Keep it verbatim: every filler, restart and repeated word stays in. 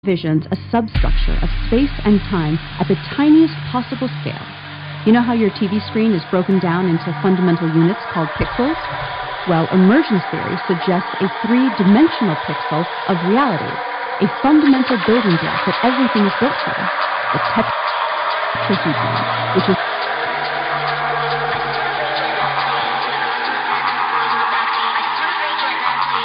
Visions a substructure of space and time at the tiniest possible scale. You know how your T V screen is broken down into fundamental units called pixels? Well, emergence theory suggests a three-dimensional pixel of reality, a fundamental building block that everything is built from, the tetrahedron, which is